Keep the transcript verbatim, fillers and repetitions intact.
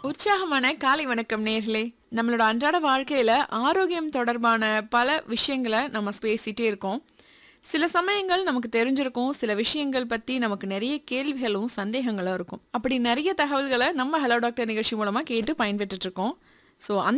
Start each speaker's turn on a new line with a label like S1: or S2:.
S1: உற்சாகமான காலை வணக்கம் நேர்களே. நம்மளோட அன்றாட வாழ்க்கையில ஆரோக்கியம் தொடர்பான பல விஷயங்களை நம்ம பேசிட்டே இருக்கோம். சில சமயங்கள் நமக்கு தெரிஞ்சிருக்கும், சில விஷயங்கள் பத்தி நமக்கு நிறைய கேள்விகளும் சந்தேகங்களும் இருக்கும். அப்படி நிறைய தகவல்களை நம்ம ஹலோ டாக்டர் நிகழ்ச்சி மூலமா கேட்டு பயன்பெற்றுட்டு இருக்கோம். ஸோ